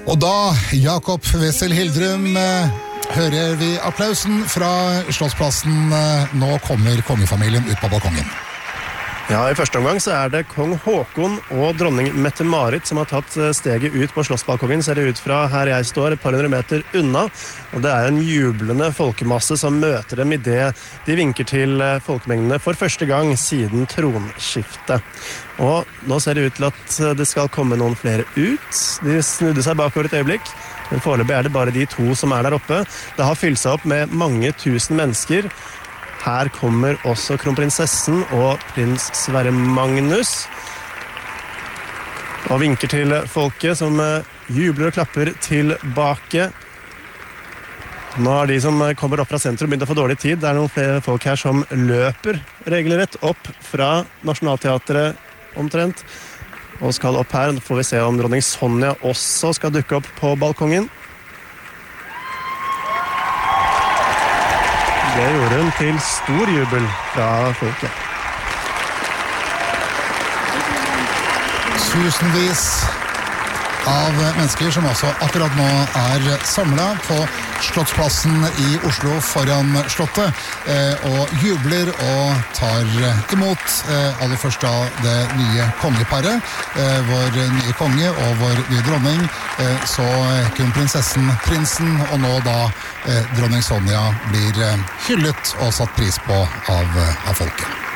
Og da, Jakob Wessel Hildrum, hører vi applausen fra Slottsplassen. Nå kommer kongefamilien ut på balkongen. Ja, i første omgang så det kong Håkon og dronning Mette-Marit som har tatt steget ut på slottsbalkongen, ser det ut fra her jeg står, et par hundre meter unna. Og det en jublende folkemasse som møter dem i det de vinker til folkemengdene for første gang siden tronskiftet. Og nå ser det ut til at det skal komme noen flere ut. De snudde seg bakover et øyeblikk, men foreløpig det bare de to som der oppe. Det har fylt seg opp med mange tusen mennesker. Her kommer også kronprinsessen og prins Sverre Magnus og vinker til folket som jubler og klapper tilbake. Nå har de som kommer opp fra sentrum begynt å få dårlig tid. Det noen flere folk her som løper regelrett opp fra Nationaltheatret omtrent og skal opp her. Nå får vi se om dronning Sonja også skal dukke opp på balkongen. Det gjorde hun til stor jubel fra folket. Tusenvis av mennesker som også akkurat nå samlet på Slottsplassen i Oslo foran Slottet og jubler og tar imot aller først da det nye kongeparet, vår nye konge og vår nye dronning, så kronprinsessen, prinsen og nå da dronning Sonja blir hyllet og satt pris på av folket.